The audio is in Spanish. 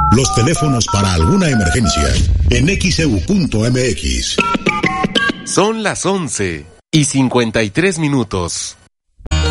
Los teléfonos para alguna emergencia en xeu.mx. Son las 11:53.